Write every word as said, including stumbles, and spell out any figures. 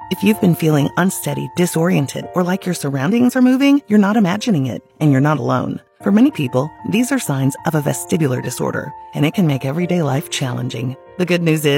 If you've been feeling unsteady, disoriented, or like your surroundings are moving, you're not imagining it, and you're not alone. For many people, these are signs of a vestibular disorder, and it can make everyday life challenging. The good news is,